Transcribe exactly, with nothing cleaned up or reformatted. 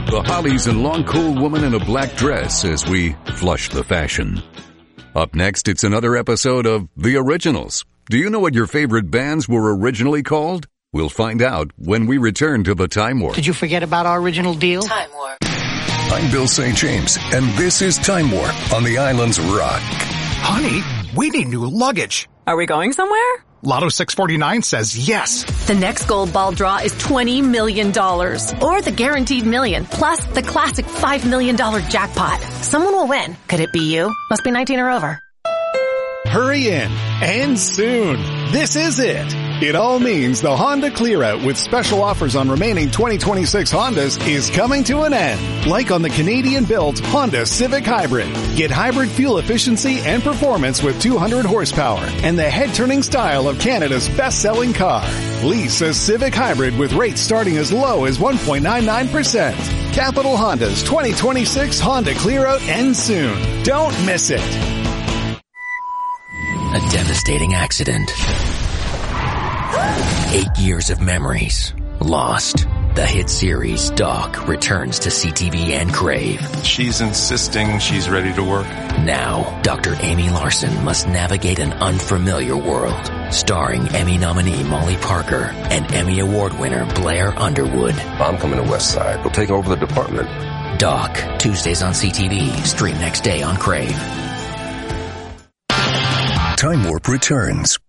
the Hollies and long cool woman in a black dress as we flush the fashion. Up next, it's another episode of The Originals. Do you know what your favorite bands were originally called? We'll find out when we return to the Time Warp. Did you forget about our original deal? Time Warp. I'm Bill Saint James, and this is Time Warp on the Islands Rock. Honey, we need new luggage. Are we going somewhere? Lotto six forty-nine says yes. The next gold ball draw is twenty million dollars. Or the guaranteed million, plus the classic five million dollars jackpot. Someone will win. Could it be you? Must be nineteen or over. Hurry in, and soon. This is it. It all means the Honda Clear-Out with special offers on remaining twenty twenty-six Hondas is coming to an end. Like on the Canadian-built Honda Civic Hybrid. Get hybrid fuel efficiency and performance with two hundred horsepower and the head-turning style of Canada's best-selling car. Lease a Civic Hybrid with rates starting as low as one point nine nine percent. Capital Honda's twenty twenty-six Honda Clear-Out ends soon. Don't miss it. A devastating accident. Eight years of memories lost. The hit series Doc returns to C T V and Crave. She's insisting she's ready to work. Now, Doctor Amy Larson must navigate an unfamiliar world. Starring Emmy nominee Molly Parker and Emmy Award winner Blair Underwood. I'm coming to West Side. We'll take over the department. Doc, Tuesdays on C T V. Stream next day on Crave. Time Warp returns